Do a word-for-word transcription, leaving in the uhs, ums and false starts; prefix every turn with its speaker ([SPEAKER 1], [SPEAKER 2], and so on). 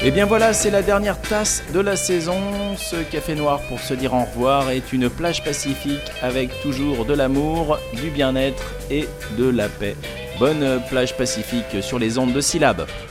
[SPEAKER 1] Et bien voilà, c'est la dernière tasse de la saison. Ce café noir pour se dire au revoir est une plage pacifique avec toujours de l'amour, du bien-être et de la paix. Bonne plage pacifique sur les ondes de Syllab.